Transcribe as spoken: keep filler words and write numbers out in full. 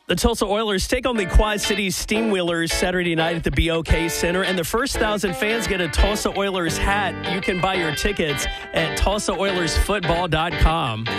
The Tulsa Oilers take on the Quad Cities Steamwheelers Saturday night at the B O K Center, and the first thousand fans get a Tulsa Oilers hat. You can buy your tickets at tulsa oilers football dot com.